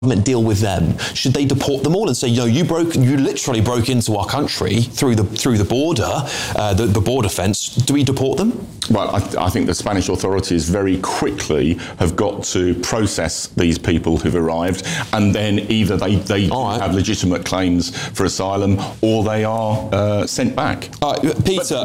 deal with them? Should they deport them all and say, you literally broke into our country through the border, the border fence? Do we deport them? Well, I think the Spanish authorities very quickly have got to process these people who've arrived, and then either they have legitimate claims for asylum or they are sent back. Peter,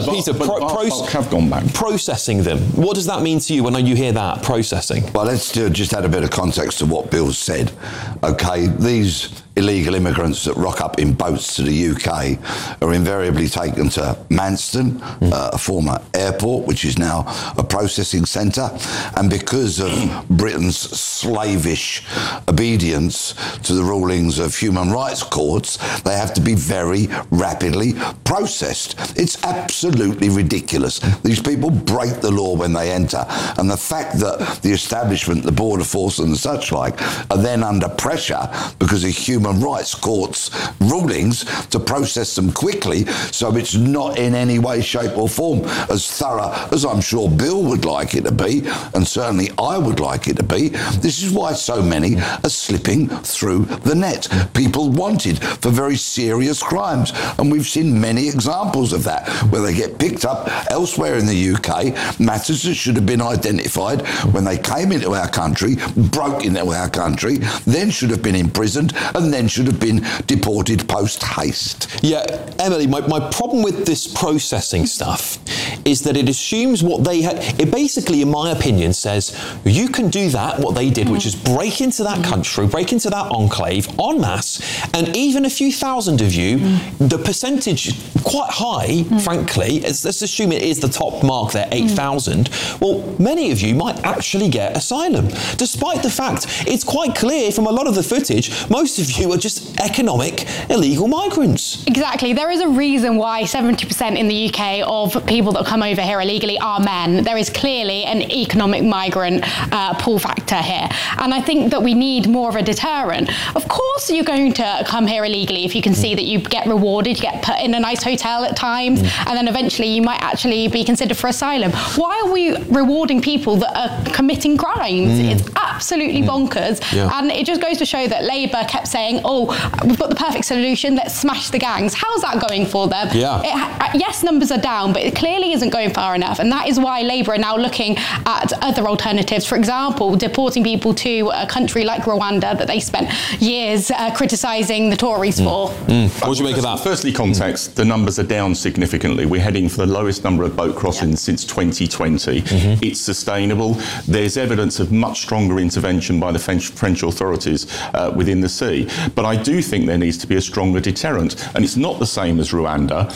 have gone back. Processing them. What does that mean to you when you hear that, processing? Well, let's just add a bit of context to what Bill said. Okay, these illegal immigrants that rock up in boats to the UK are invariably taken to Manston, a former airport, which is now a processing centre. And because of Britain's slavish obedience to the rulings of human rights courts, they have to be very rapidly processed. It's absolutely ridiculous. These people break the law when they enter. And the fact that the establishment, the border force and such like, are then under pressure because of human rights courts rulings to process them quickly, so it's not in any way, shape or form as thorough as I'm sure Bill would like it to be, and certainly I would like it to be. This is why so many are slipping through the net. People wanted for very serious crimes, and we've seen many examples of that, where they get picked up elsewhere in the UK, matters that should have been identified when they came into our country, broke into our country, then should have been imprisoned, and then should have been deported post-haste. Yeah, Emily, my problem with this processing stuff is that it assumes what they had. It basically, in my opinion, says you can do that, what they did, which is break into that country, break into that enclave en masse, and even a few thousand of you, the percentage quite high, frankly, let's assume it is the top mark there, 8,000, well, many of you might actually get asylum, despite the fact it's quite clear from a lot of the footage, most of you are just economic illegal migrants. Exactly. There is a reason why 70% in the UK of people that come over here illegally are men. There is clearly an economic migrant pull factor here. And I think that we need more of a deterrent. Of course you're going to come here illegally if you can see that you get rewarded, you get put in a nice hotel at times, and then eventually you might actually be considered for asylum. Why are we rewarding people that are committing crimes? It's absolutely bonkers. Yeah. And it just goes to show that Labour kept saying, we've got the perfect solution, let's smash the gangs. How's that going for them? Yeah. Yes, numbers are down, but it clearly isn't going far enough. And that is why Labour are now looking at other alternatives. For example, deporting people to a country like Rwanda that they spent years criticising the Tories for. What do you make of that? Firstly, context, the numbers are down significantly. We're heading for the lowest number of boat crossings since 2020. It's sustainable. There's evidence of much stronger intervention by the French authorities within the sea. But I do think there needs to be a stronger deterrent. And it's not the same as Rwanda.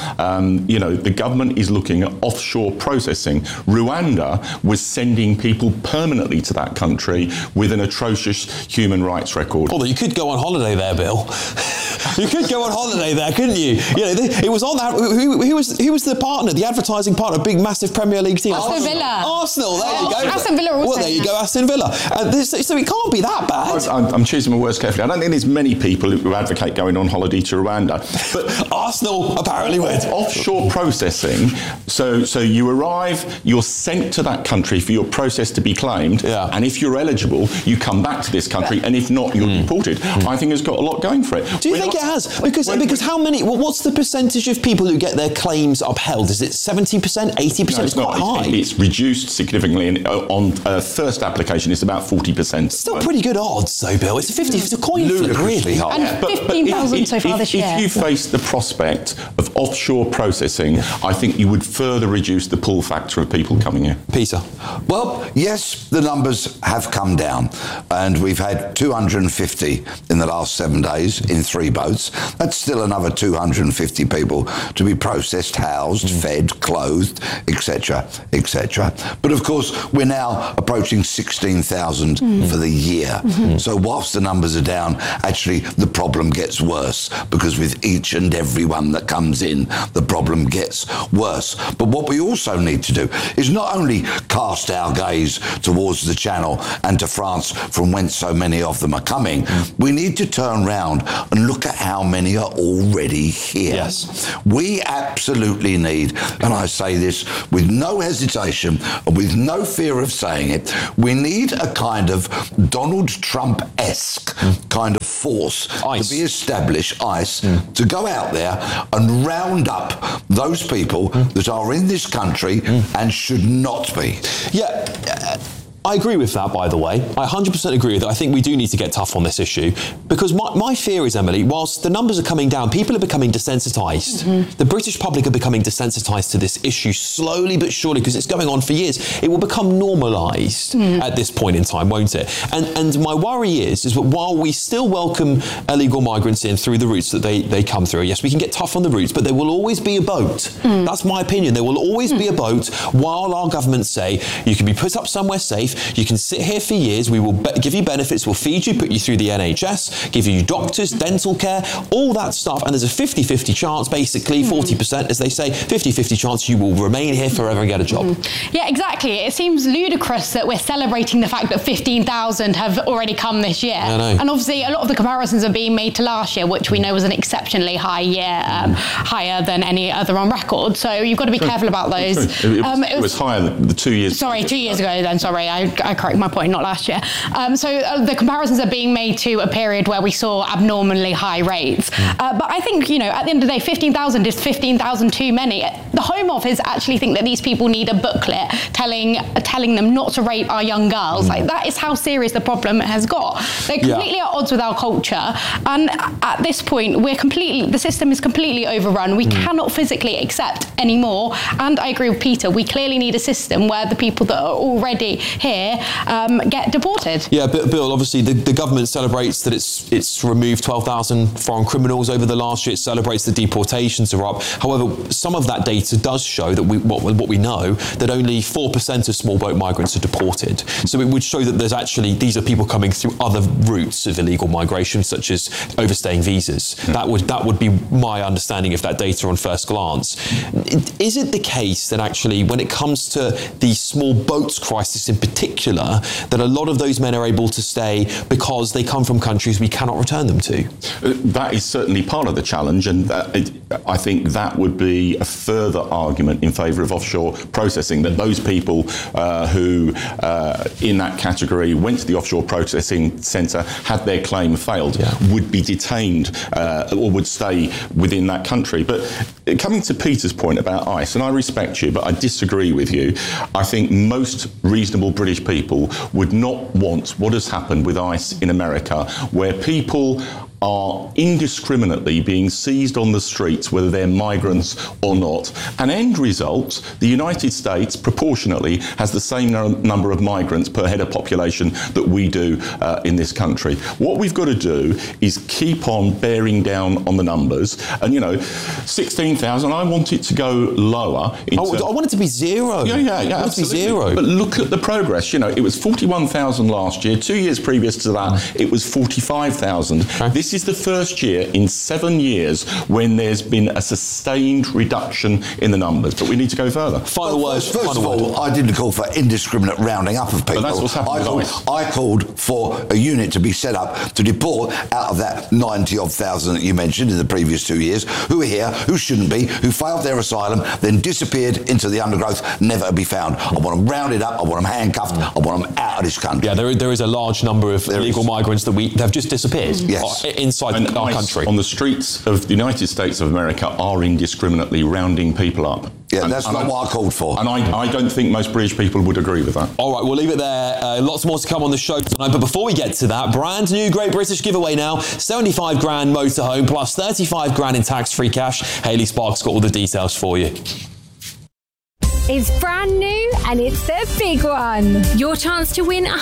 The government is looking at offshore processing. Rwanda was sending people permanently to that country with an atrocious human rights record. Although you could go on holiday there, Bill. You could go on holiday there, couldn't you? It was on that. Who was the partner, the advertising partner, big, massive Premier League team? Aston Villa. Arsenal, there you go. Aston Villa also. Well, there you go, Aston Villa. So it can't be that bad. I'm choosing my words carefully. I don't think there's many people who advocate going on holiday to Rwanda. But Arsenal apparently went. Offshore processing, so you arrive, you're sent to that country for your process to be claimed, and if you're eligible, you come back to this country, and if not, you're deported. I think it's got a lot going for it. Do you think it has? Because how many, what's the percentage of people who get their claims upheld? Is it 70%, 80%? No, it's quite high. It's reduced significantly, and on first application, it's about 40%. Still pretty good odds, though, Bill. It's a coin flip, really. And 15,000 so far this year. If you face the prospect of offshore processing, I think you would further reduce the pull factor of people coming here. Peter? Well, yes, the numbers have come down, and we've had 250 in the last 7 days in 3 boats. That's still another 250 people to be processed, housed, fed, clothed, etc., etc. But of course, we're now approaching 16,000 for the year. So whilst the numbers are down, actually the problem gets worse, because with each and every one that comes in, the problem gets worse. But what we also need to do is not only cast our gaze towards the Channel and to France, from whence so many of them are coming, we need to turn round and look at how many are already here. Yes. We absolutely need, and I say this with no hesitation and with no fear of saying it, we need a kind kind of Donald Trump-esque kind of force ICE. to be established, ICE, to go out there and round up those people that are in this country and should not be. Yeah. I agree with that, by the way. I 100% agree with it. I think we do need to get tough on this issue because my fear is, Emily, whilst the numbers are coming down, people are becoming desensitised. The British public are becoming desensitised to this issue slowly but surely because it's going on for years. It will become normalised at this point in time, won't it? And my worry is that while we still welcome illegal migrants in through the routes that they come through, yes, we can get tough on the routes, but there will always be a boat. That's my opinion. There will always be a boat while our governments say you can be put up somewhere safe. You can sit here for years. We will give you benefits. We'll feed you, put you through the NHS, give you doctors, dental care, all that stuff. And there's a 50-50 chance, basically, 40%, as they say, 50-50 chance you will remain here forever and get a job. Yeah, exactly. It seems ludicrous that we're celebrating the fact that 15,000 have already come this year. I know. And obviously, a lot of the comparisons are being made to last year, which we know was an exceptionally high year, higher than any other on record. So you've got to be careful about those. It was higher the 2 years. Sorry, 2 years ago then, sorry. I correct my point, not last year. So the comparisons are being made to a period where we saw abnormally high rates. But I think, at the end of the day, 15,000 is 15,000 too many. The Home Office actually think that these people need a booklet telling them not to rape our young girls. Like, that is how serious the problem has got. They're completely at odds with our culture. And at this point, the system is completely overrun. We cannot physically accept anymore. And I agree with Peter, we clearly need a system where the people that are already here get deported. Yeah, Bill, obviously the government celebrates that it's removed 12,000 foreign criminals over the last year. It celebrates the deportations are up. However, some of that data does show that what we know, that only 4% of small boat migrants are deported. So it would show that there's actually, these are people coming through other routes of illegal migration, such as overstaying visas. That would be my understanding of that data on first glance. Is it the case that actually, when it comes to the small boats crisis in particular, that a lot of those men are able to stay because they come from countries we cannot return them to? That is certainly part of the challenge, and I think that would be a further argument in favour of offshore processing, that those people who in that category went to the offshore processing centre, had their claim failed, would be detained or would stay within that country. But coming to Peter's point about ICE, and I respect you, but I disagree with you. I think most reasonable British people would not want what has happened with ICE in America, where people are indiscriminately being seized on the streets, whether they're migrants or not. An end result, the United States proportionately has the same number of migrants per head of population that we do in this country. What we've got to do is keep on bearing down on the numbers. And, 16,000, I want it to go lower. I want it to be zero. Yeah, I want it to be zero. But look at the progress. It was 41,000 last year. 2 years previous to that, it was 45,000. This is the first year in 7 years when there's been a sustained reduction in the numbers, but we need to go further. Final words. First of all, I didn't call for indiscriminate rounding up of people. But that's what's happening with ICE. I called for a unit to be set up to deport out of that 90-odd thousand that you mentioned in the previous 2 years, who are here, who shouldn't be, who failed their asylum, then disappeared into the undergrowth, never to be found. I want them rounded up, I want them handcuffed, I want them out of this country. Yeah, there is a large number of illegal migrants that have just disappeared. Yes. Inside our country. On the streets of the United States of America are indiscriminately rounding people up. Yeah, that's not what I called for. And I don't think most British people would agree with that. All right, we'll leave it there. Lots more to come on the show tonight. But before we get to that, brand new Great British giveaway now. 75 grand motorhome plus 35 grand in tax-free cash. Hayley Sparks got all the details for you. It's brand new and it's the big one. Your chance to win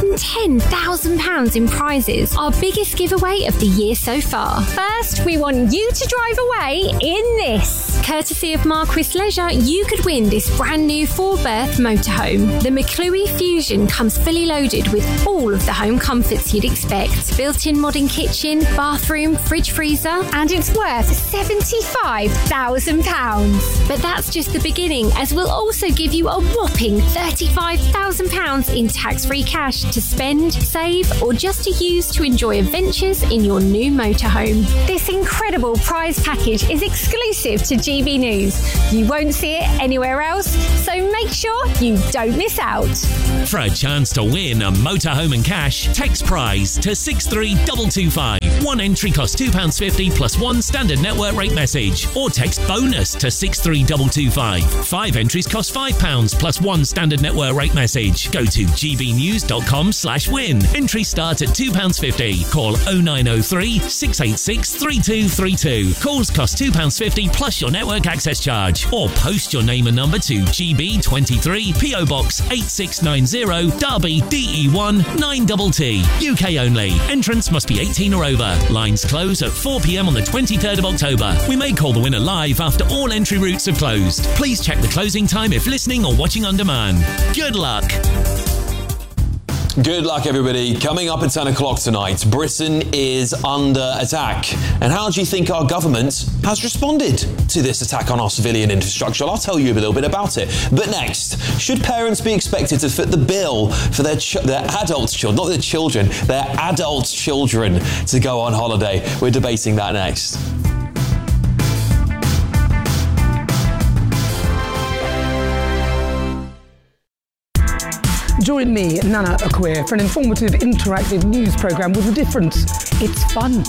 £110,000 in prizes. Our biggest giveaway of the year so far. First, we want you to drive away in this. Courtesy of Marquis Leisure, you could win this brand new 4-berth motorhome. The McClue Fusion comes fully loaded with all of the home comforts you'd expect. Built-in modern kitchen, bathroom, fridge freezer, and it's worth £75,000. But that's just the beginning, as we'll also give you a whopping £35,000 in tax-free cash to spend, save, or just to use to enjoy adventures in your new motorhome. This incredible prize package is exclusive to GB News. You won't see it anywhere else, so make sure you don't miss out. For a chance to win a motorhome and cash, text prize to 63225. One entry costs £2.50 plus one standard network rate message, or text bonus to 63225. 5 entries cost £5 plus one standard network rate message. Go to gbnews.com/win. Entries start at £2.50. Call 0903 686 3232. Calls cost £2.50 plus your network access charge, or post your name and number to GB23 PO Box 8690 Derby DE1 9TT. UK only. Entrance must be 18 or over. Lines close at 4 p.m. on the 23rd of October. We may call the winner live after all entry routes have closed. Please check the closing time if listening or watching on demand. Good luck. Good luck, everybody. Coming up at 10 o'clock tonight, Britain is under attack. And how do you think our government has responded to this attack on our civilian infrastructure? I'll tell you a little bit about it. But next, should parents be expected to fit the bill for their adult children, not their children, their adult children to go on holiday? We're debating that next. Join me, Nana Akwe, for an informative, interactive news programme with a difference. It's fun.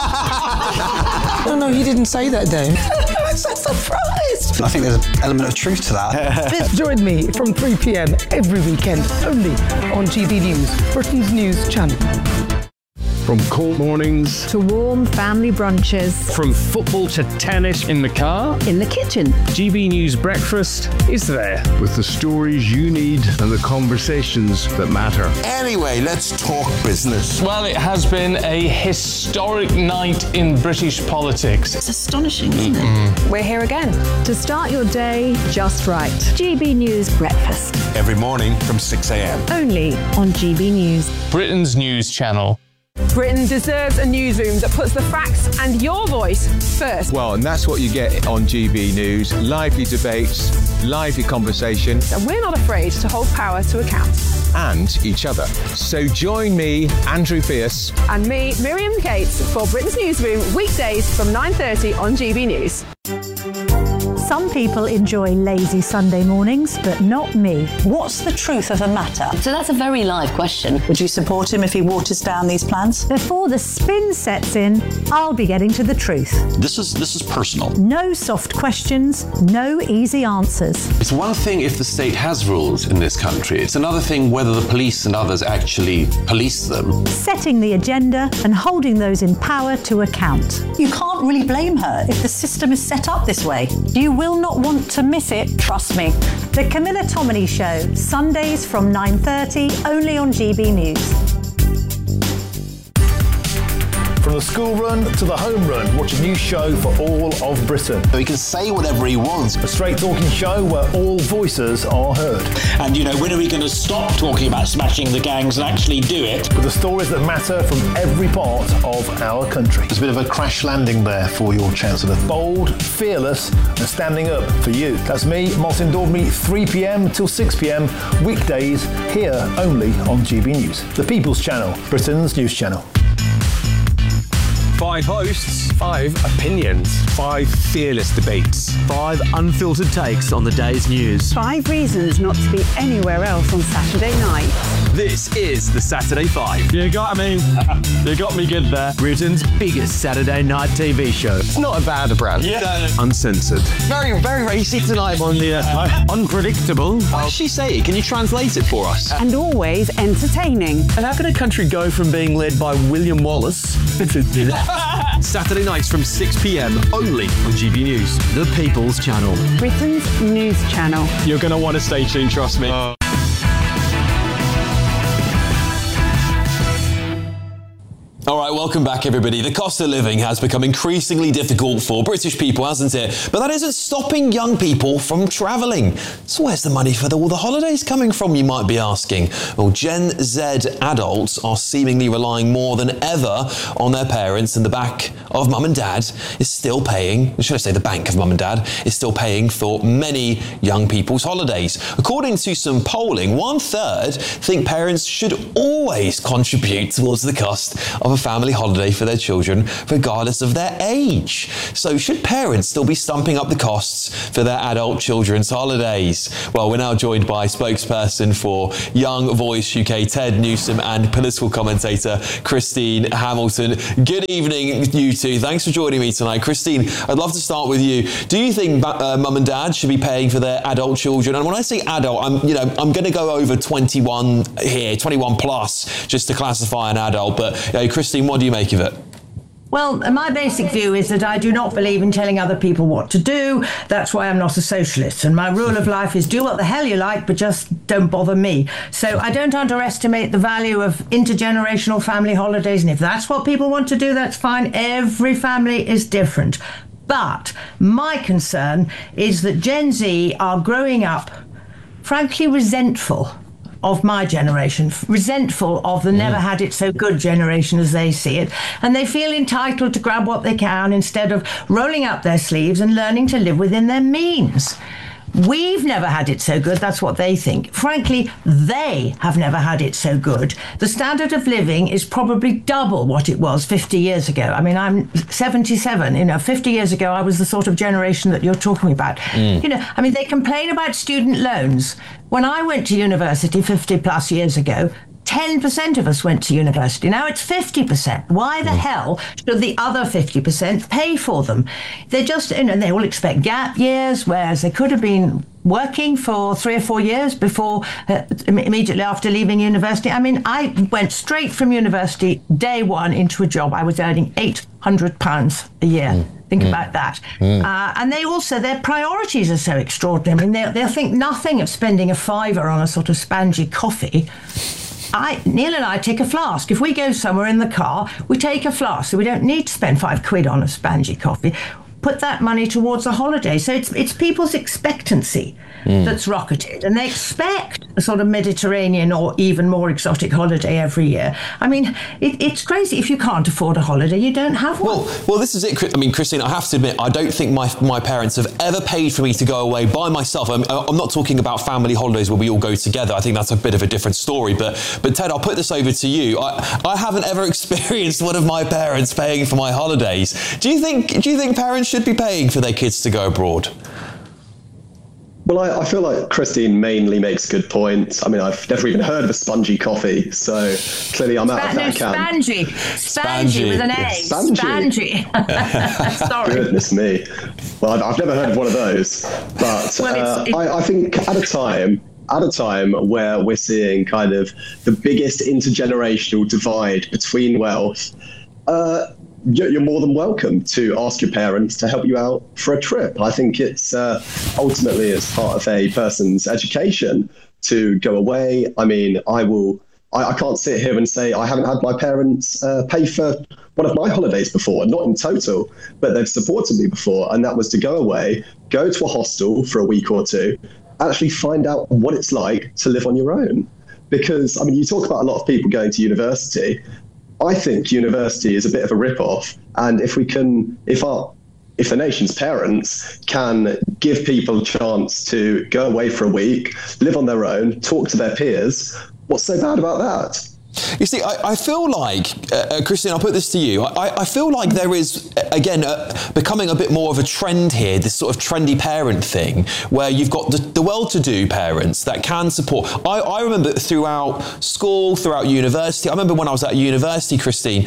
No, he didn't say that, Dave. I'm so surprised. I think there's an element of truth to that. Join me from 3 p.m. every weekend, only on GB News, Britain's news channel. From cold mornings to warm family brunches, from football to tennis in the car, in the kitchen, GB News Breakfast is there with the stories you need and the conversations that matter. Anyway, let's talk business. Well, it has been a historic night in British politics. It's astonishing, isn't it? We're here again to start your day just right. GB News Breakfast. Every morning from 6 a.m. Only on GB News. Britain's news channel. Britain deserves a newsroom that puts the facts and your voice first. Well, and that's what you get on GB News. Lively debates, lively conversation. And we're not afraid to hold power to account. And each other. So join me, Andrew Pierce. And me, Miriam Cates, for Britain's Newsroom, weekdays from 9:30 on GB News. Some people enjoy lazy Sunday mornings, but not me. What's the truth of the matter? So that's a very live question. Would you support him if he waters down these plans? Before the spin sets in, I'll be getting to the truth. This is personal. No soft questions, no easy answers. It's one thing if the state has rules in this country. It's another thing whether the police and others actually police them. Setting the agenda and holding those in power to account. You can't really blame her if the system is set up this way. You will not want to miss it, trust me. The Camilla Tominey Show, Sundays from 9:30, only on GB News. From the school run to the home run, watch a new show for all of Britain. He can say whatever he wants. A straight talking show where all voices are heard. And, when are we going to stop talking about smashing the gangs and actually do it? With the stories that matter from every part of our country. There's a bit of a crash landing there for your Chancellor. Bold, fearless, and standing up for you. That's me, Martin Daubney, 3 p.m. till 6 p.m. weekdays, here only on GB News. The People's Channel, Britain's news channel. 5 hosts, 5 opinions, 5 fearless debates, 5 unfiltered takes on the day's news. 5 reasons not to be anywhere else on Saturday night. This is the Saturday 5. You got me. You got me good there. Britain's biggest Saturday night TV show. It's not a bad brand. Yeah. Uncensored. Very, very racy tonight. On the unpredictable. What does she say? Can you translate it for us? And always entertaining. And how can a country go from being led by William Wallace Saturday nights from 6 p.m. only on GB News, the People's Channel. Britain's news channel. You're going to want to stay tuned, trust me. All right, welcome back, everybody. The cost of living has become increasingly difficult for British people, hasn't it? But that isn't stopping young people from travelling. So where's the money for all the holidays coming from, you might be asking? Well, Gen Z adults are seemingly relying more than ever on their parents, and the back of mum and dad is still paying, should I say the bank of mum and dad, is still paying for many young people's holidays. According to some polling, 1/3 think parents should always contribute towards the cost of a family holiday for their children, regardless of their age. So should parents still be stumping up the costs for their adult children's holidays? Well, we're now joined by spokesperson for Young Voice UK, Ted Newsom, and political commentator Christine Hamilton. Good evening, you two. Thanks for joining me tonight. Christine, I'd love to start with you. Do you think mum and dad should be paying for their adult children? And when I say adult, I'm going to go over 21 here, 21 plus, just to classify an adult. But Christine, what do you make of it? Well, my basic view is that I do not believe in telling other people what to do. That's why I'm not a socialist. And my rule of life is do what the hell you like, but just don't bother me. So I don't underestimate the value of intergenerational family holidays. And if that's what people want to do, that's fine. Every family is different. But my concern is that Gen Z are growing up, frankly, resentful of my generation, resentful of the never had it so good generation as they see it, and they feel entitled to grab what they can instead of rolling up their sleeves and learning to live within their means. We've never had it so good, that's what they think. Frankly, they have never had it so good. The standard of living is probably double what it was 50 years ago. I mean, I'm 77, 50 years ago, I was the sort of generation that you're talking about. They complain about student loans. When I went to university 50 plus years ago, 10% of us went to university. Now it's 50%. Why the hell should the other 50% pay for them? They just, they all expect gap years, whereas they could have been working for 3 or 4 years before, immediately after leaving university. I mean, I went straight from university, day one, into a job. I was earning £800 a year. Think about that. And they also, their priorities are so extraordinary. I mean, they'll think nothing of spending a £5 on a sort of spangy coffee. Neil and I take a flask. If we go somewhere in the car, we take a flask, so we don't need to spend £5 on a spangy coffee. Put that money towards a holiday. So it's people's expectancy that's rocketed, and they expect a sort of Mediterranean or even more exotic holiday every year. I mean, it's crazy. If you can't afford a holiday, you don't have one. Well, this is it. I mean, Christine, I have to admit, I don't think my parents have ever paid for me to go away by myself. I'm not talking about family holidays where we all go together. I think that's a bit of a different story. But Ted, I'll put this over to you. I haven't ever experienced one of my parents paying for my holidays. Do you think parents should be paying for their kids to go abroad? Well, I feel like Christine mainly makes a good point. I mean, I've never even heard of a spongy coffee, so clearly I'm out of that camp. Spangy with an A. Spangy. Sorry. Goodness me. Well, I've never heard of one of those. But I think at a time where we're seeing kind of the biggest intergenerational divide between wealth, you're more than welcome to ask your parents to help you out for a trip. I think it's ultimately as part of a person's education to go away. I mean, I can't sit here and say I haven't had my parents pay for one of my holidays before, not in total, but they've supported me before. And that was to go away, go to a hostel for a week or two, actually find out what it's like to live on your own. Because, I mean, you talk about a lot of people going to university. I think university is a bit of a rip-off, and if the nation's parents can give people a chance to go away for a week, live on their own, talk to their peers, what's so bad about that? You see, I feel like, Christine, I'll put this to you. I feel like there is, again, becoming a bit more of a trend here, this sort of trendy parent thing, where you've got the well-to-do parents that can support. I remember throughout school, throughout university, I remember when I was at university, Christine,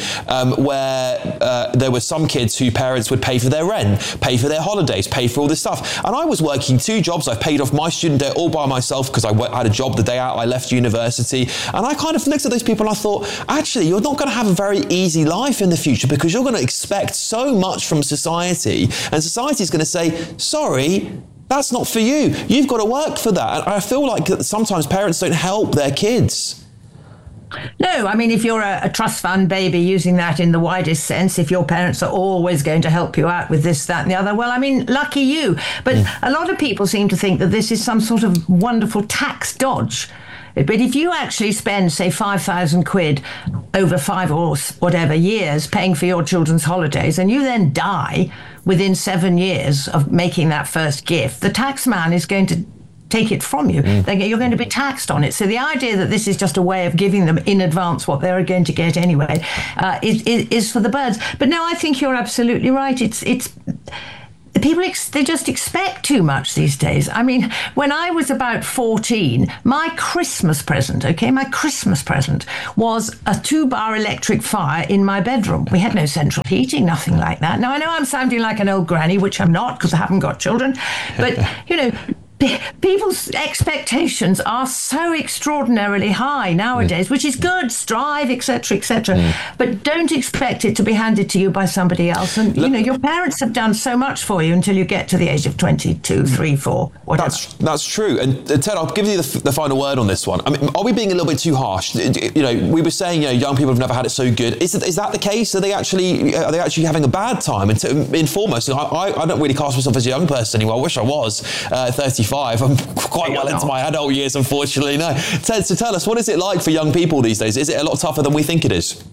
where there were some kids whose parents would pay for their rent, pay for their holidays, pay for all this stuff. And I was working 2 jobs. I paid off my student debt all by myself because I had a job the day out I left university. And I kind of looked at those people and I thought, actually, you're not going to have a very easy life in the future because you're going to expect so much from society, and society is going to say, sorry, that's not for you. You've got to work for that. And I feel like sometimes parents don't help their kids. No, I mean, if you're a trust fund baby, using that in the widest sense, if your parents are always going to help you out with this, that and the other, well, I mean, lucky you. But a lot of people seem to think that this is some sort of wonderful tax dodge. But if you actually spend, say, 5,000 quid over 5 or whatever years paying for your children's holidays, and you then die within 7 years of making that first gift, the tax man is going to take it from you. You're going to be taxed on it. So the idea that this is just a way of giving them in advance what they're going to get anyway is for the birds. But no, I think you're absolutely right. It's people, they just expect too much these days. I mean, when I was about 14, my Christmas present was a 2-bar electric fire in my bedroom. We had no central heating, nothing like that. Now, I know I'm sounding like an old granny, which I'm not because I haven't got children, but, you know, people's expectations are so extraordinarily high nowadays, which is good, strive, etc., etc. But don't expect it to be handed to you by somebody else. And, you know, your parents have done so much for you until you get to the age of 22, 3, 4, whatever. That's true. And Ted, I'll give you the final word on this one. I mean, are we being a little bit too harsh? You know, we were saying, you know, young people have never had it so good. Is that the case? Are they actually having a bad time? And in foremost, I don't really cast myself as a young person anymore. I wish I was 35. I'm quite well into my adult years, unfortunately. No, Ted, so tell us, what is it like for young people these days? Is it a lot tougher than we think it is?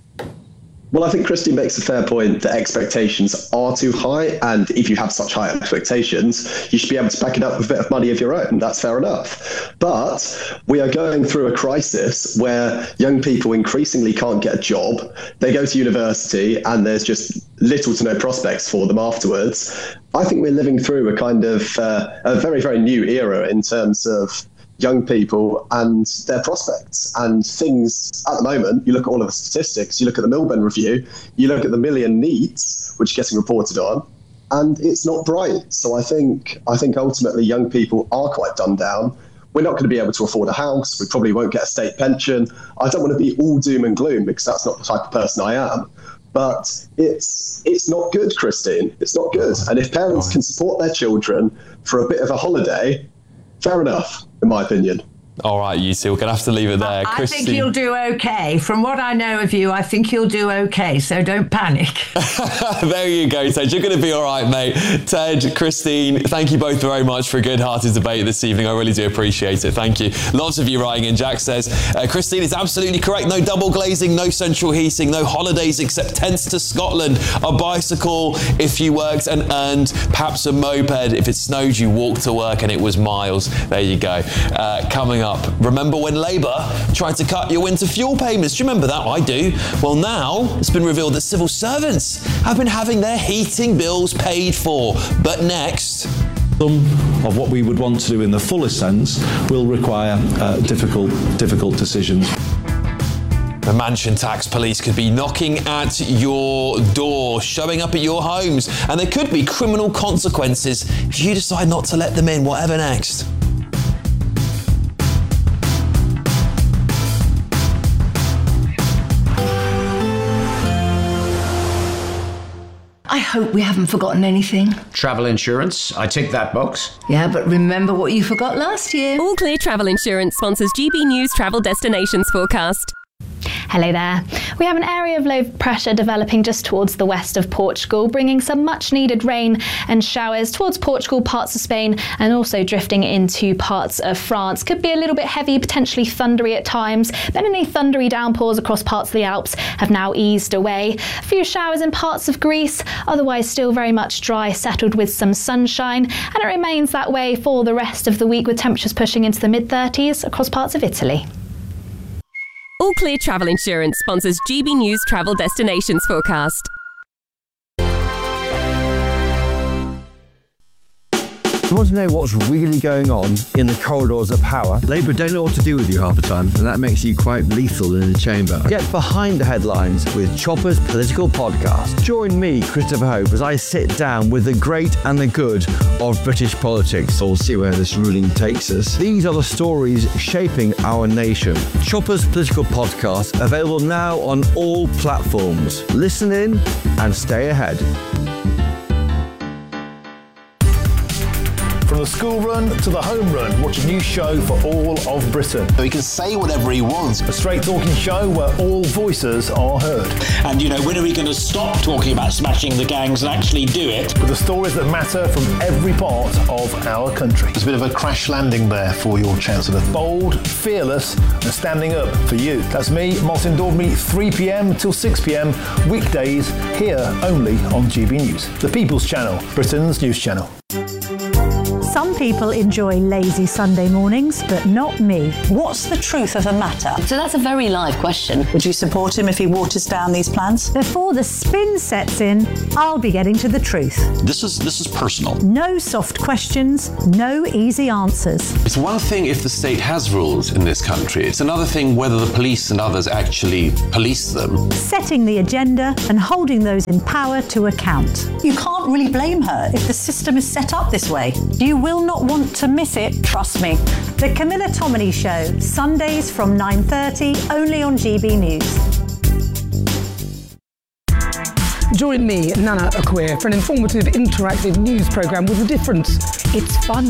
Well, I think Christine makes a fair point that expectations are too high, and if you have such high expectations, you should be able to back it up with a bit of money of your own. That's fair enough. But we are going through a crisis where young people increasingly can't get a job. They go to university and there's just little to no prospects for them afterwards. I think we're living through a kind of a very, very new era in terms of young people and their prospects and things. At the moment, you look at all of the statistics, you look at the Milburn Review, you look at the million needs which are getting reported on, and it's not bright. So I think ultimately young people are quite dumbed down. We're not going to be able to afford a house. We probably won't get a state pension. I don't want to be all doom and gloom because that's not the type of person I am. But it's not good, Christine. It's not good. And if parents can support their children for a bit of a holiday, fair enough, in my opinion. All right, you two, we're going to have to leave it there. I think you'll do okay. From what I know of you, I think you'll do okay, so don't panic. There you go, Ted. You're going to be all right, mate. Ted, Christine, thank you both very much for a good-hearted debate this evening. I really do appreciate it. Thank you. Lots of you writing in. Jack says, Christine is absolutely correct. No double glazing, no central heating, no holidays except tents to Scotland, a bicycle if you worked and earned, perhaps a moped. If it snowed, you walked to work and it was miles. There you go. Coming up, remember when Labour tried to cut your winter fuel payments? Do you remember that? I do. Well, now it's been revealed that civil servants have been having their heating bills paid for. But next, some of what we would want to do in the fullest sense will require difficult decisions. The Mansion Tax Police could be knocking at your door, showing up at your homes, and there could be criminal consequences if you decide not to let them in. Whatever next? I hope we haven't forgotten anything. Travel insurance, I tick that box. Yeah, but remember what you forgot last year. All Clear Travel Insurance sponsors GB News Travel Destinations Forecast. Hello there. We have an area of low pressure developing just towards the west of Portugal, bringing some much needed rain and showers towards Portugal, parts of Spain, and also drifting into parts of France. Could be a little bit heavy, potentially thundery at times. Then any thundery downpours across parts of the Alps have now eased away. A few showers in parts of Greece, otherwise still very much dry, settled with some sunshine, and it remains that way for the rest of the week with temperatures pushing into the mid-30s across parts of Italy. All Clear Travel Insurance sponsors GB News Travel Destinations Forecast. You want to know what's really going on in the corridors of power? Labour don't know what to do with you half the time, and that makes you quite lethal in the chamber. Get behind the headlines with Chopper's Political Podcast. Join me, Christopher Hope, as I sit down with the great and the good of British politics. We'll see where this ruling takes us. These are the stories shaping our nation. Chopper's Political Podcast, available now on all platforms. Listen in and stay ahead. From From the school run to the home run, watch a new show for all of Britain. He can say whatever he wants. A straight talking show where all voices are heard. And, you know, when are we going to stop talking about smashing the gangs and actually do it? With the stories that matter from every part of our country. There's a bit of a crash landing there for your Chancellor. Bold, fearless, and standing up for you. That's me, Martin Daubney, 3 p.m. till 6 p.m. weekdays here only on GB News. The People's Channel, Britain's news channel. Some people enjoy lazy Sunday mornings, but not me. What's the truth of the matter? So that's a very live question. Would you support him if he waters down these plans? Before the spin sets in, I'll be getting to the truth. This is personal. No soft questions, no easy answers. It's one thing if the state has rules in this country. It's another thing whether the police and others actually police them. Setting the agenda and holding those in power to account. You can't really blame her if the system is set up this way. You will not want to miss it, trust me. The Camilla Tominey Show, Sundays from 9:30, only on GB News. Join me, Nana Akweer, for an informative, interactive news programme with a difference. It's fun.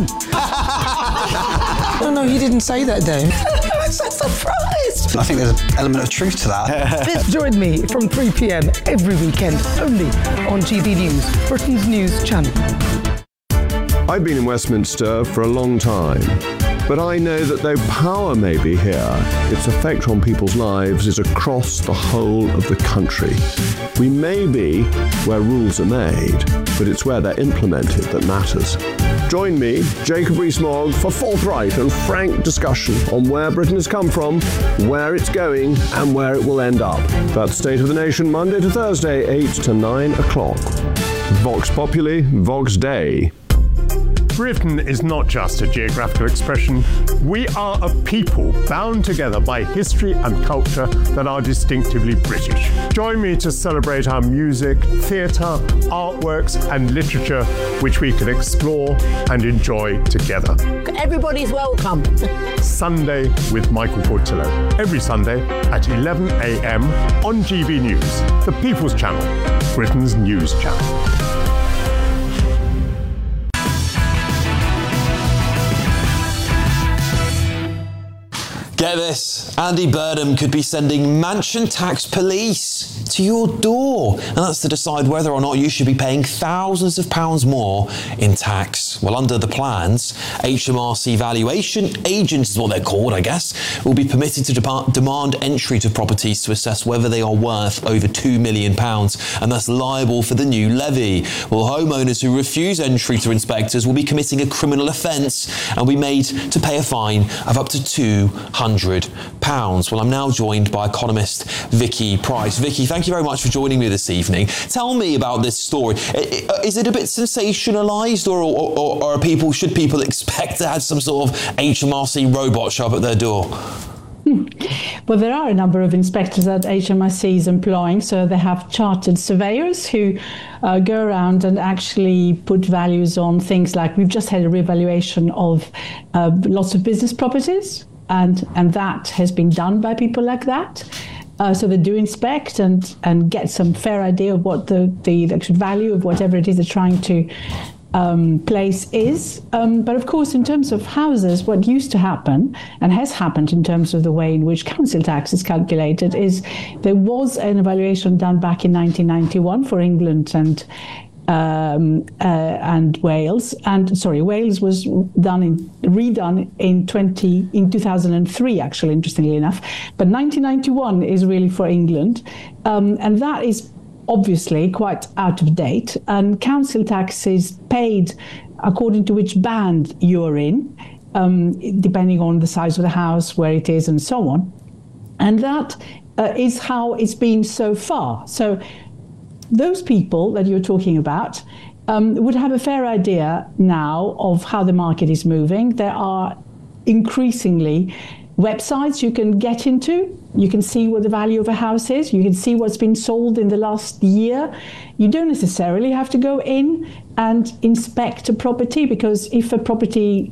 No, you didn't say that, Dave. I'm so surprised. I think there's an element of truth to that. Join me from 3 p.m. every weekend, only on GB News, Britain's news channel. I've been in Westminster for a long time, but I know that though power may be here, its effect on people's lives is across the whole of the country. We may be where rules are made, but it's where they're implemented that matters. Join me, Jacob Rees-Mogg, for forthright and frank discussion on where Britain has come from, where it's going, and where it will end up. That's State of the Nation, Monday to Thursday, 8 to 9 o'clock. Vox Populi, Vox Dei. Britain is not just a geographical expression. We are a people bound together by history and culture that are distinctively British. Join me to celebrate our music, theatre, artworks and literature, which we can explore and enjoy together. Everybody's welcome. Sunday with Michael Portillo. Every Sunday at 11 a.m. on GB News, the People's Channel, Britain's news channel. Get this, Andy Burnham could be sending mansion tax police to your door, and that's to decide whether or not you should be paying thousands of pounds more in tax. Well, under the plans, HMRC valuation agents is what they're called, I guess, will be permitted to demand entry to properties to assess whether they are worth over £2 million and thus liable for the new levy. Well, homeowners who refuse entry to inspectors will be committing a criminal offence and will be made to pay a fine of up to £200. Well, I'm now joined by economist Vicky Price. Vicky, thank you very much for joining me this evening. Tell me about this story. Is it a bit sensationalised, or should people expect to have some sort of HMRC robot show up at their door? Well, there are a number of inspectors that HMRC is employing. So they have chartered surveyors who go around and actually put values on things like, we've just had a revaluation of lots of business properties. And that has been done by people like that. So they do inspect and get some fair idea of what the actual value of whatever it is they're trying to place is. But of course, in terms of houses, what used to happen and has happened in terms of the way in which council tax is calculated is there was an evaluation done back in 1991 for England and Wales, Wales was redone in 2003, actually, interestingly enough. But 1991 is really for England, and that is obviously quite out of date. And council tax is paid according to which band you're in, depending on the size of the house, where it is, and so on. And that is how it's been so far. So those people that you're talking about would have a fair idea now of how the market is moving. There are increasingly websites you can get into. You can see what the value of a house is. You can see what's been sold in the last year. You don't necessarily have to go in and inspect a property, because if a property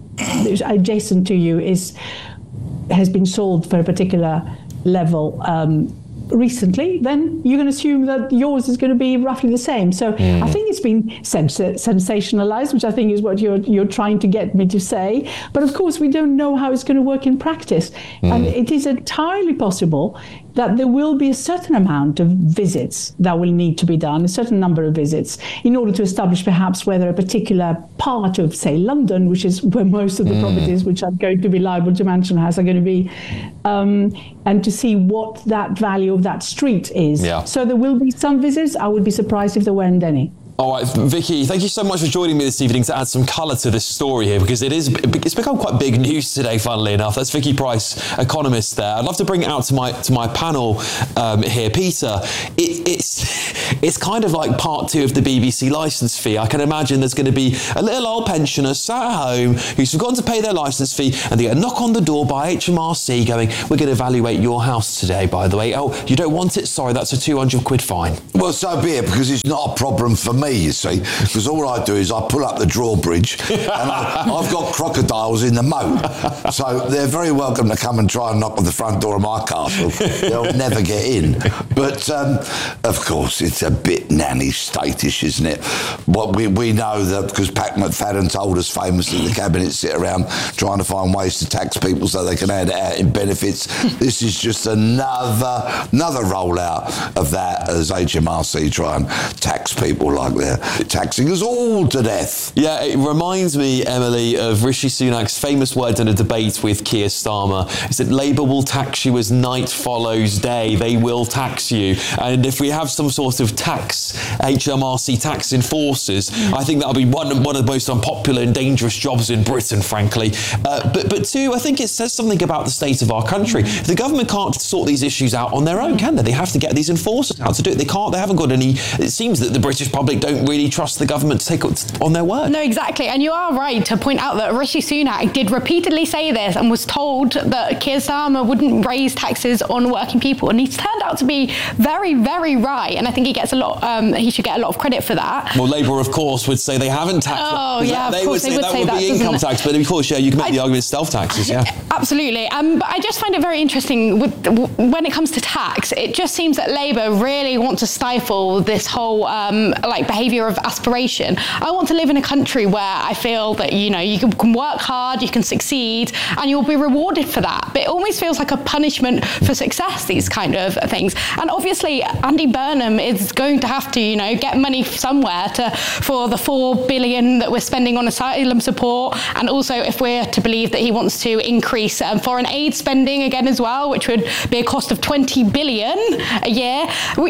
adjacent to you has been sold for a particular level, recently, then you can assume that yours is going to be roughly the same. So I think it's been sensationalized, which I think is what you're trying to get me to say. But of course, we don't know how it's going to work in practice. And it is entirely possible that there will be a certain amount of visits that will need to be done, a certain number of visits, in order to establish perhaps whether a particular part of, say, London, which is where most of the properties which are going to be liable to Mansion House are going to be, and to see what that value of that street is. Yeah. So there will be some visits. I would be surprised if there weren't any. All right, Vicky, thank you so much for joining me this evening to add some colour to this story here, because it's become quite big news today, funnily enough. That's Vicky Price, economist there. I'd love to bring it out to my panel here. Peter, it's kind of like part 2 of the BBC licence fee. I can imagine there's going to be a little old pensioner sat at home who's forgotten to pay their licence fee, and they get a knock on the door by HMRC going, we're going to evaluate your house today, by the way. Oh, you don't want it? Sorry, that's a £200 fine. Well, so be it, because it's not a problem for me, you see, because all I do is I pull up the drawbridge and I've got crocodiles in the moat, so they're very welcome to come and try and knock on the front door of my castle. They'll never get in. But of course it's a bit nanny statish, isn't it? What we know that because Pat McFadden told us famously the cabinet sit around trying to find ways to tax people so they can add it out in benefits. This is just another rollout of that as HMRC try and tax people like they're taxing us all to death. Yeah, it reminds me, Emily, of Rishi Sunak's famous words in a debate with Keir Starmer. He said, Labour will tax you as night follows day. They will tax you. And if we have some sort of HMRC tax enforcers, I think that'll be one of the most unpopular and dangerous jobs in Britain, frankly. But two, I think it says something about the state of our country. The government can't sort these issues out on their own, can they? They have to get these enforcers out to do it. They haven't got any. It seems that the British public don't really trust the government to take on their word. No, exactly. And you are right to point out that Rishi Sunak did repeatedly say this and was told that Keir Starmer wouldn't raise taxes on working people. And he's turned out to be very, very right. And I think he gets he should get a lot of credit for that. Well, Labour, of course, would say they haven't taxed. Oh, yeah, of course they would say that would be income tax. But of course, yeah, you can make the argument it's self-taxes, yeah. Absolutely. But I just find it very interesting when it comes to tax. It just seems that Labour really want to stifle this whole behaviour of aspiration. I want to live in a country where I feel that, you can work hard, you can succeed, and you'll be rewarded for that. But it always feels like a punishment for success, these kind of things. And obviously, Andy Burnham is going to have to, get money somewhere for the $4 billion that we're spending on asylum support. And also, if we're to believe that he wants to increase foreign aid spending again as well, which would be a cost of $20 billion a year,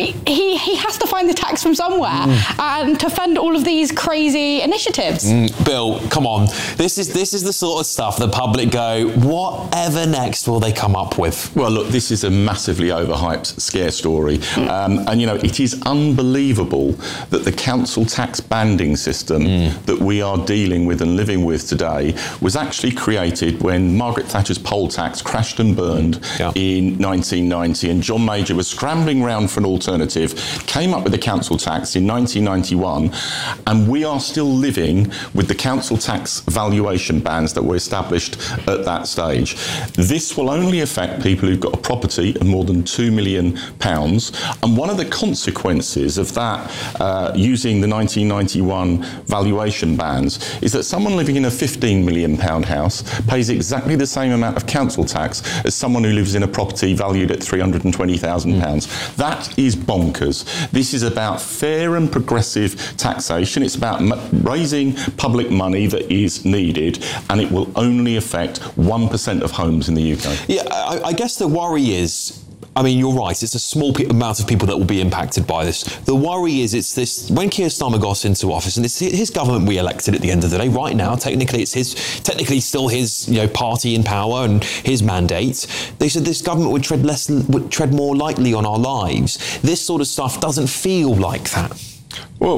he has to find the tax from somewhere and to fund all of these crazy initiatives. Bill, come on. This is the sort of stuff the public go, whatever next will they come up with? Well, look, this is a massively overhyped scare story. And, it is unbelievable that the council tax banding system that we are dealing with and living with today was actually created when Margaret Thatcher's poll tax crashed and burned in 1990, and John Major was scrambling around for an alternative, came up with the council tax in 1991, and we are still living with the council tax valuation bands that were established at that stage. This will only affect people who've got a property of more than £2 million, and one of the consequences of that, using the 1991 valuation bands, is that someone living in a £15 million house pays exactly the same amount of council tax as someone who lives in a property valued at £320,000. That is bonkers. This is about fair and progressive taxation. It's about raising public money that is needed, and it will only affect 1% of homes in the UK. Yeah, I guess the worry is, you're right, it's a small amount of people that will be impacted by this. The worry is it's this, when Keir Starmer got into office, and it's his government we elected at the end of the day, right now, technically still his party in power and his mandate. They said this government would tread more lightly on our lives. This sort of stuff doesn't feel like that. Well,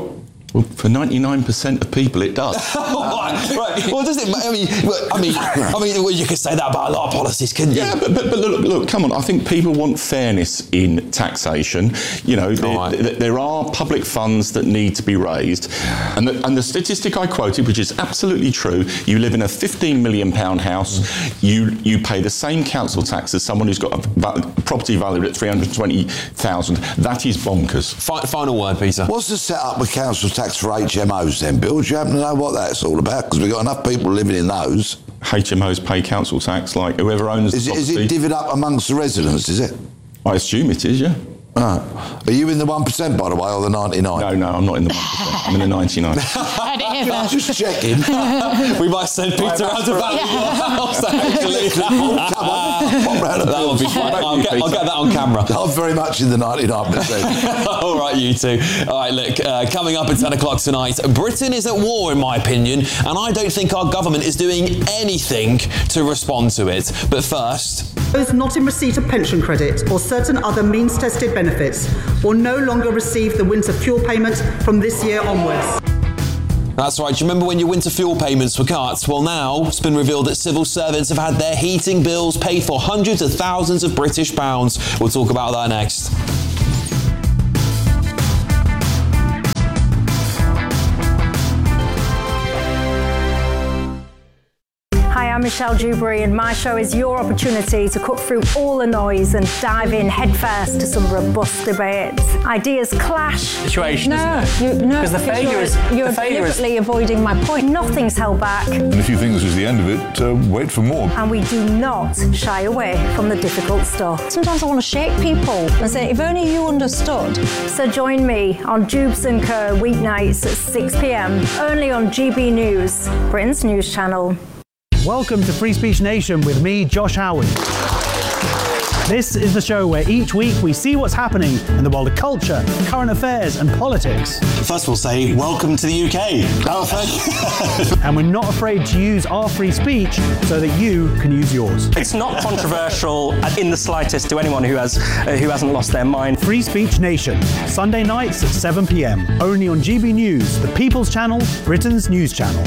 Well, for 99% of people, it does. Right. Well, does it? I mean, well, you could say that about a lot of policies, couldn't you? Yeah, but look, come on. I think people want fairness in taxation. You know, there are public funds that need to be raised, and the statistic I quoted, which is absolutely true, you live in a £15 million house, you pay the same council tax as someone who's got a property valued at $320,000. That is bonkers. Final word, Peter. What's the setup with council tax for HMOs then, Bill? Do you happen to know what that's all about? Because we've got enough people living in those. HMOs pay council tax like whoever owns the property. Is it divvied up amongst the residents, is it? I assume it is, yeah. Are you in the 1%, by the way, or the 99? No, I'm not in the 1%. I'm in the 99. Just checking. We might send Peter out to value your house, actually. That would be fun. I'll get that on camera. I'm very much in the 99%. All right, you two. All right, look, coming up at 10 o'clock tonight, Britain is at war, in my opinion, and I don't think our government is doing anything to respond to it. But first... Those not in receipt of pension credit or certain other means-tested benefits will no longer receive the winter fuel payment from this year onwards. That's right. Do you remember when your winter fuel payments were cut? Well, now it's been revealed that civil servants have had their heating bills paid for hundreds of thousands of British pounds. We'll talk about that next. Hi, I'm Michelle Dewberry, and my show is your opportunity to cut through all the noise and dive in headfirst to some robust debates. Ideas clash. Situation, No, because the failure is you're deliberately avoiding my point. Nothing's held back. And if you think this is the end of it, wait for more. And we do not shy away from the difficult stuff. Sometimes I want to shake people and say, if only you understood. So join me on Dubes & Co. weeknights at 6 p.m, only on GB News, Britain's news channel. Welcome to Free Speech Nation with me, Josh Howard. This is the show where each week we see what's happening in the world of culture, current affairs and politics. First we'll say, welcome to the UK. Oh, thank you. And we're not afraid to use our free speech so that you can use yours. It's not controversial in the slightest to anyone who hasn't lost their mind. Free Speech Nation, Sunday nights at 7 p.m, only on GB News, the People's Channel, Britain's news channel.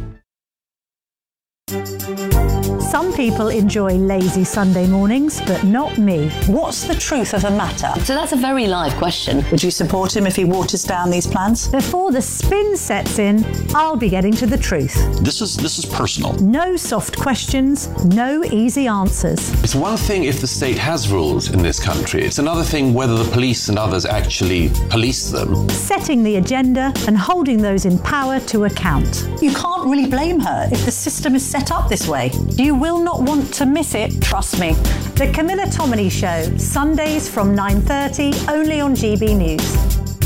Some people enjoy lazy Sunday mornings, but not me. What's the truth of the matter? So that's a very live question. Would you support him if he waters down these plans? Before the spin sets in, I'll be getting to the truth. This is personal. No soft questions, no easy answers. It's one thing if the state has rules in this country. It's another thing whether the police and others actually police them. Setting the agenda and holding those in power to account. You can't really blame her if the system is set up this way. You will not want to miss it, trust me. The Camilla Tominey Show, Sundays from 9:30, only on GB News.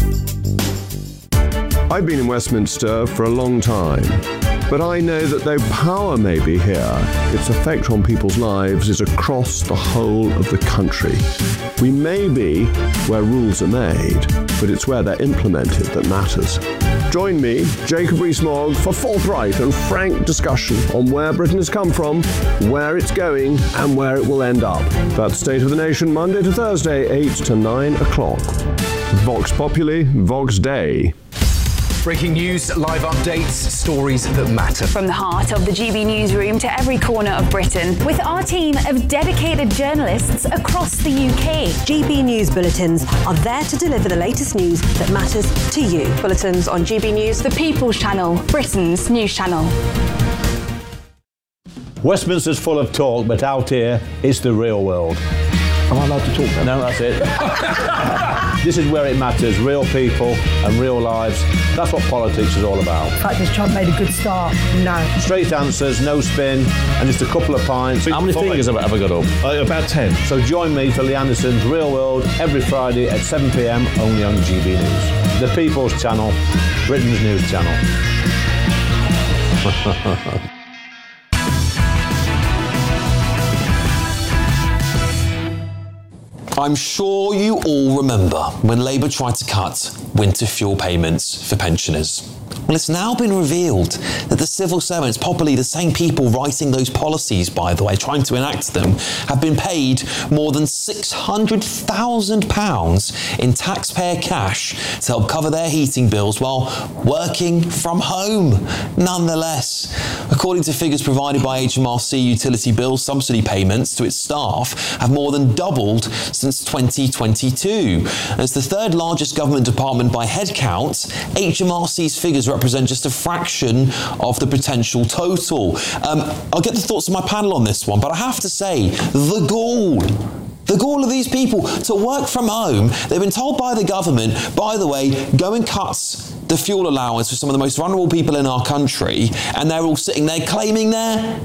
I've been in Westminster for a long time, but I know that though power may be here, its effect on people's lives is across the whole of the country. We may be where rules are made, but it's where they're implemented that matters. Join me, Jacob Rees-Mogg, for forthright and frank discussion on where Britain has come from, where it's going, and where it will end up. That's State of the Nation, Monday to Thursday, 8 to 9 o'clock. Vox Populi, Vox Dei. Breaking news, live updates, stories that matter. From the heart of the GB newsroom to every corner of Britain, with our team of dedicated journalists across the UK. GB News Bulletins are there to deliver the latest news that matters to you. Bulletins on GB News, the People's Channel, Britain's news channel. Westminster's full of talk, but out here, it's the real world. Am I allowed to talk now? No, that's it. This is where it matters, real people and real lives. That's what politics is all about. In fact, has Trump made a good start? No. Straight answers, no spin, and just a couple of pints. How many fingers have I got up? About 10. So join me for Lee Anderson's Real World every Friday at 7 p.m, only on GB News. The People's Channel, Britain's news channel. I'm sure you all remember when Labour tried to cut winter fuel payments for pensioners. Well, it's now been revealed that the civil servants, probably the same people writing those policies, by the way, trying to enact them, have been paid more than £600,000 in taxpayer cash to help cover their heating bills while working from home. Nonetheless, according to figures provided by HMRC, utility bill subsidy payments to its staff have more than doubled since 2022. As the third largest government department by headcount, HMRC's figures represent just a fraction of the potential total. I'll get the thoughts of my panel on this one, but I have to say, the gall of these people to work from home. They've been told by the government, by the way, go and cut the fuel allowance for some of the most vulnerable people in our country, and they're all sitting there claiming their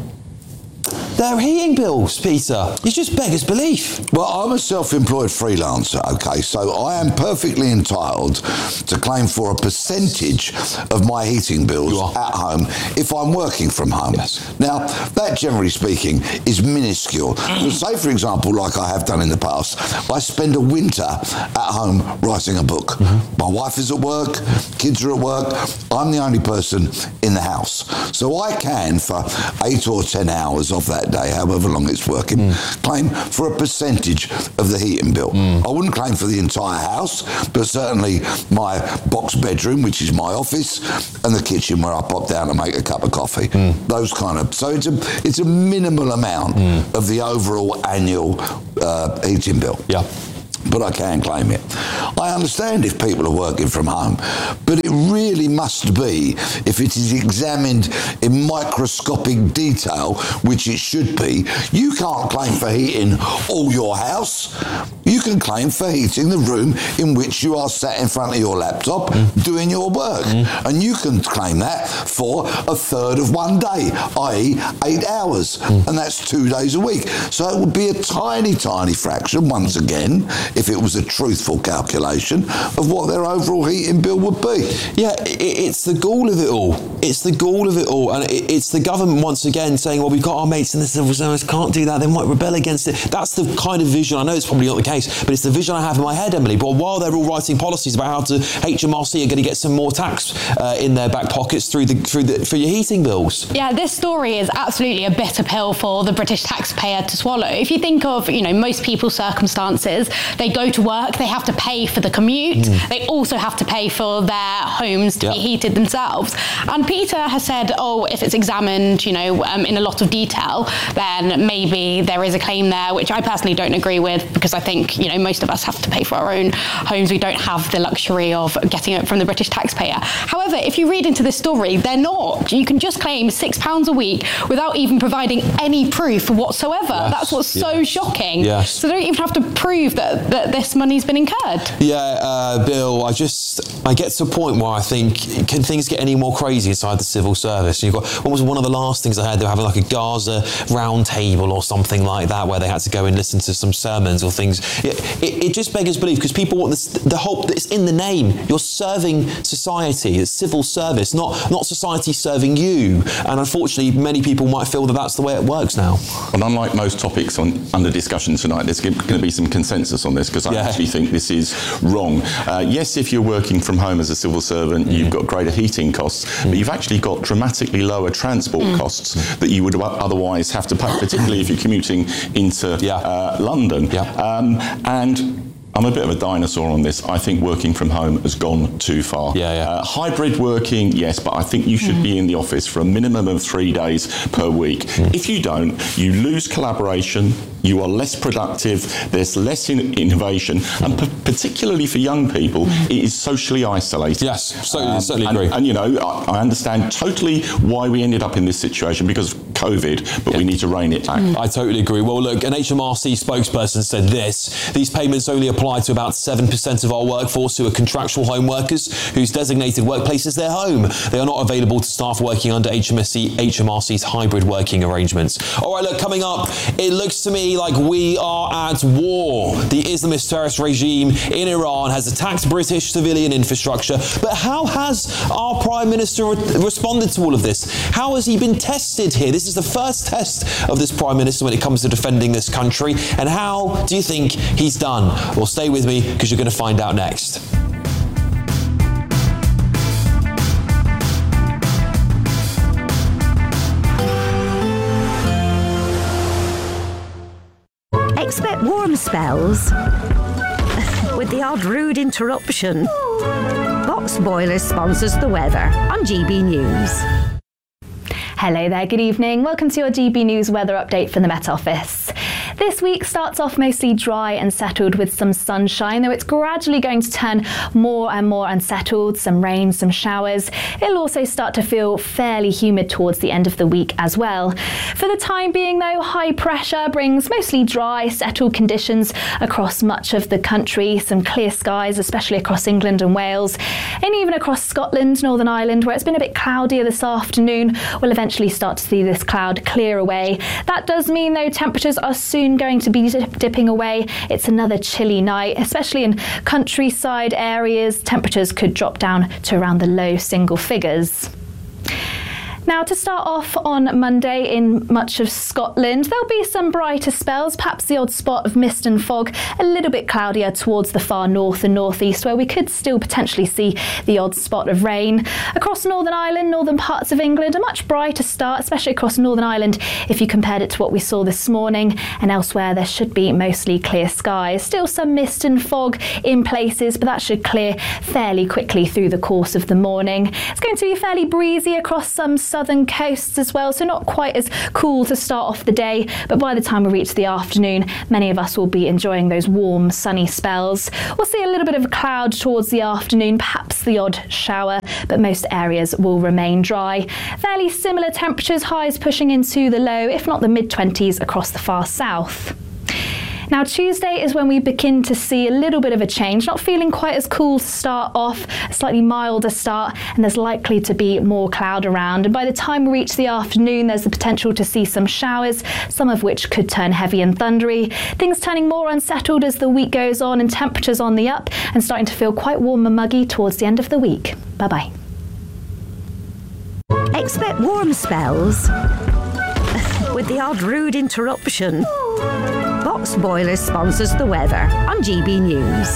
heating bills, Peter. It's just beggars belief. Well, I'm a self-employed freelancer, okay, so I am perfectly entitled to claim for a percentage of my heating bills at home if I'm working from home. Yes. Now, that, generally speaking, is minuscule. Say, for example, like I have done in the past, I spend a winter at home writing a book. My wife is at work, kids are at work, I'm the only person in the house. So I can, for 8 or 10 hours of that day, however long it's working, claim for a percentage of the heating bill. I wouldn't claim for the entire house, but certainly my box bedroom, which is my office, and the kitchen where I pop down and make a cup of coffee. Those kind of... So it's a minimal amount of the overall annual heating bill. Yeah. But I can claim it. I understand if people are working from home, but it really must be if it is examined in microscopic detail, which it should be. You can't claim for heating all your house. You can claim for heating the room in which you are sat in front of your laptop doing your work. And you can claim that for a third of one day, i.e. 8 hours. And that's 2 days a week. So it would be a tiny, tiny fraction, once again, if it was a truthful calculation of what their overall heating bill would be. Yeah, it's the gall of it all. It's the gall of it all. And it's the government once again saying, well, we've got our mates in the civil service, can't do that, they might rebel against it. That's the kind of vision, I know it's probably not the case, but it's the vision I have in my head, Emily. But while they're all writing policies about how HMRC are going to get some more tax in their back pockets for your heating bills. Yeah, this story is absolutely a bitter pill for the British taxpayer to swallow. If you think of, most people's circumstances, they go to work, they have to pay for the commute, they also have to pay for their homes to be heated themselves. And Peter has said, if it's examined, in a lot of detail, then maybe there is a claim there, which I personally don't agree with, because I think, most of us have to pay for our own homes. We don't have the luxury of getting it from the British taxpayer. However, if you read into this story, they're not. You can just claim £6 a week without even providing any proof whatsoever. Yes. That's what's so shocking. Yes. So they don't even have to prove that this money's been incurred. Yeah, Bill, I get to a point where I think, can things get any more crazy inside the civil service? And you've got, what was one of the last things I heard? They were having like a Gaza round table or something like that, where they had to go and listen to some sermons or things. It just beggars belief, because people want the hope that it's in the name. You're serving society. It's civil service, not society serving you. And unfortunately, many people might feel that that's the way it works now. And unlike most topics under discussion tonight, there's going to be some consensus on this, because I actually think this is wrong. Yes, if you're working from home as a civil servant, you've got greater heating costs, but you've actually got dramatically lower transport costs that you would otherwise have to pay, particularly if you're commuting into London. And I'm a bit of a dinosaur on this. I think working from home has gone too far. Hybrid working, yes, but I think you should be in the office for a minimum of 3 days per week. If you don't, you lose collaboration, you are less productive, there's less innovation, and particularly for young people, it is socially isolated. Yes, certainly agree. And I understand totally why we ended up in this situation because of COVID, but we need to rein it back. I totally agree. Well, look, an HMRC spokesperson said this: these payments only apply to about 7% of our workforce who are contractual home workers whose designated workplace is their home. They are not available to staff working under HMRC's hybrid working arrangements. All right, look, coming up, it looks to me like we are at war. The Islamist terrorist regime in Iran has attacked British civilian infrastructure, but how has our Prime Minister responded to all of this? How has he been tested here? This is the first test of this Prime Minister when it comes to defending this country. And how do you think he's done? Well, stay with me, because you're going to find out next. Expect warm spells with the odd rude interruption. Box Boilers sponsors the weather on GB News. Hello there, good evening. Welcome to your GB News weather update from the Met Office. This week starts off mostly dry and settled with some sunshine, though it's gradually going to turn more and more unsettled, some rain, some showers. It'll also start to feel fairly humid towards the end of the week as well. For the time being though, high pressure brings mostly dry, settled conditions across much of the country, some clear skies, especially across England and Wales, and even across Scotland, Northern Ireland, where it's been a bit cloudier this afternoon. We'll eventually start to see this cloud clear away. That does mean though temperatures are soon going to be dipping away. It's another chilly night, especially in countryside areas. Temperatures could drop down to around the low single figures. Now, to start off on Monday in much of Scotland, there'll be some brighter spells, perhaps the odd spot of mist and fog, a little bit cloudier towards the far north and northeast, where we could still potentially see the odd spot of rain. Across Northern Ireland, northern parts of England, a much brighter start, especially across Northern Ireland if you compared it to what we saw this morning, and elsewhere there should be mostly clear skies. Still some mist and fog in places, but that should clear fairly quickly through the course of the morning. It's going to be fairly breezy across some southern coasts as well, so not quite as cool to start off the day, but by the time we reach the afternoon, many of us will be enjoying those warm, sunny spells. We'll see a little bit of a cloud towards the afternoon, perhaps the odd shower, but most areas will remain dry. Fairly similar temperatures, highs pushing into the low, if not the mid-20s across the far south. Now, Tuesday is when we begin to see a little bit of a change, not feeling quite as cool to start off, a slightly milder start, and there's likely to be more cloud around. And by the time we reach the afternoon, there's the potential to see some showers, some of which could turn heavy and thundery. Things turning more unsettled as the week goes on and temperatures on the up and starting to feel quite warm and muggy towards the end of the week. Bye-bye. Expect warm spells with the odd rude interruption. Box Boilers sponsors the weather on GB News.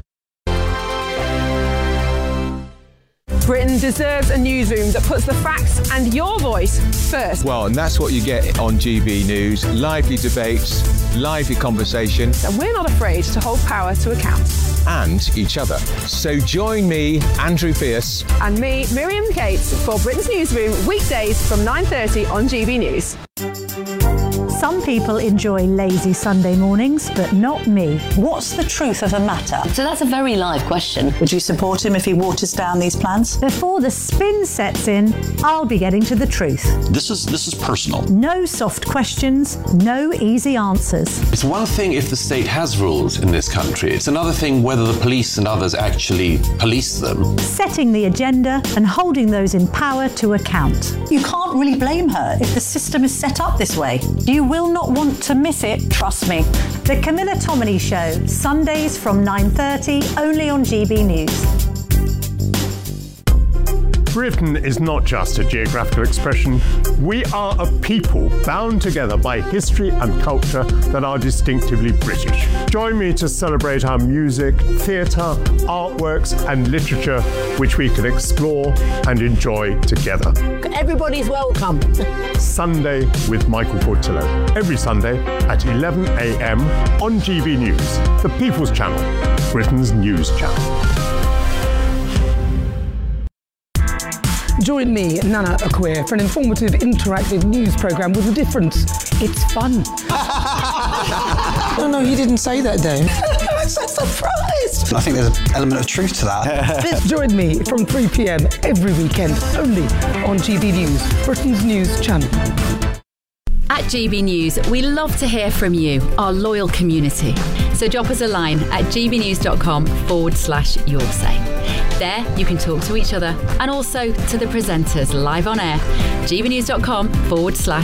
Britain deserves a newsroom that puts the facts and your voice first. Well, and that's what you get on GB News. Lively debates, lively conversation. And we're not afraid to hold power to account. And each other. So join me, Andrew Pierce. And me, Miriam Cates, for Britain's Newsroom, weekdays from 9:30 on GB News. Some people enjoy lazy Sunday mornings, but not me. What's the truth of the matter? So that's a very live question. Would you support him if he waters down these plans? Before the spin sets in, I'll be getting to the truth. This is personal. No soft questions, no easy answers. It's one thing if the state has rules in this country. It's another thing whether the police and others actually police them. Setting the agenda and holding those in power to account. You can't really blame her if the system is set up this way. You will not want to miss it, trust me. The Camilla Tominey Show, Sundays from 9:30, only on GB News. Britain is not just a geographical expression. We are a people bound together by history and culture that are distinctively British. Join me to celebrate our music, theatre, artworks and literature, which we can explore and enjoy together. Everybody's welcome. Sunday with Michael Portillo. Every Sunday at 11 a.m. on GB News, the People's Channel, Britain's news channel. Join me, Nana Akweer, for an informative, interactive news programme with a difference. It's fun. No, you didn't say that, Dave. I'm so surprised. I think there's an element of truth to that. Join me from 3 p.m. every weekend, only on GB News, Britain's news channel. At GB News, we love to hear from you, our loyal community. So drop us a line at gbnews.com/yoursay. There, you can talk to each other and also to the presenters live on air.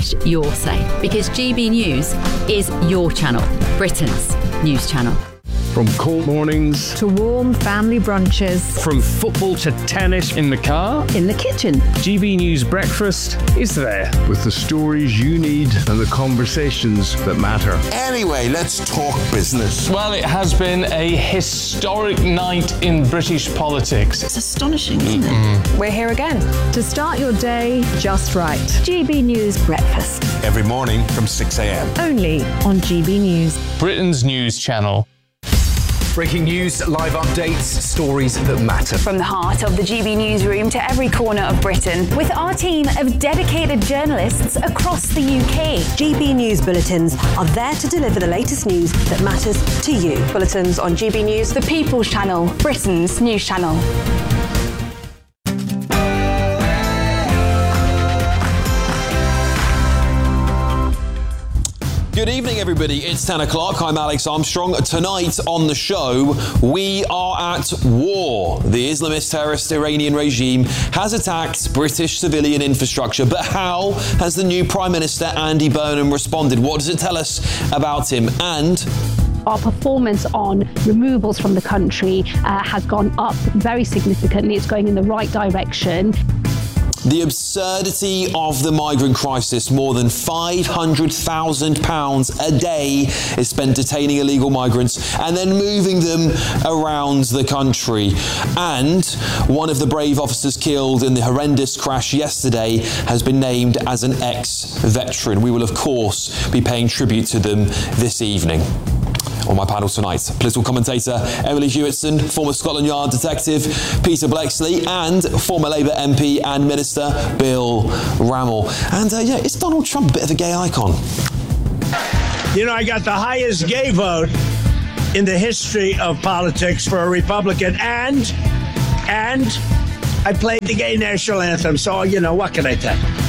gbnews.com/yoursay. Because GB News is your channel, Britain's news channel. From cold mornings to warm family brunches. From football to tennis in the car. In the kitchen. GB News Breakfast is there. With the stories you need and the conversations that matter. Anyway, let's talk business. Well, it has been a historic night in British politics. It's astonishing, isn't it? We're here again to start your day just right. GB News Breakfast. Every morning from 6 a.m. Only on GB News. Britain's news channel. Breaking news, live updates, stories that matter. From the heart of the GB newsroom to every corner of Britain, with our team of dedicated journalists across the UK. GB News Bulletins are there to deliver the latest news that matters to you. Bulletins on GB News, The People's Channel, Britain's news channel. Good evening, everybody. It's 10 o'clock. I'm Alex Armstrong. Tonight on the show, we are at war. The Islamist terrorist Iranian regime has attacked British civilian infrastructure. But how has the new Prime Minister, Andy Burnham, responded? What does it tell us about him? And our performance on removals from the country has gone up very significantly. It's going in the right direction. The absurdity of the migrant crisis. More than £500,000 a day is spent detaining illegal migrants and then moving them around the country. And one of the brave officers killed in the horrendous crash yesterday has been named as an ex-veteran. We will, of course, be paying tribute to them this evening. On my panel tonight, political commentator Emily Hewitson, former Scotland Yard detective Peter Bleksley, and former Labour MP and Minister Bill Rammell. And is Donald Trump a bit of a gay icon? You know, I got the highest gay vote in the history of politics for a Republican, and I played the gay national anthem, so, what can I tell you?